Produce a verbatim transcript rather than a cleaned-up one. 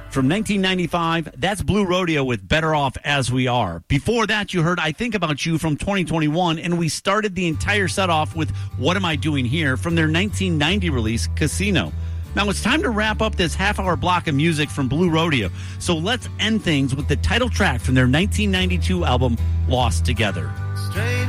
From nineteen ninety-five, that's Blue Rodeo with Better Off As We Are. Before that, you heard I Think About You from twenty twenty-one, and we started the entire set off with What Am I Doing Here from their nineteen ninety release, Casino. Now, it's time to wrap up this half-hour block of music from Blue Rodeo, so let's end things with the title track from their nineteen ninety-two album, Lost Together. Strange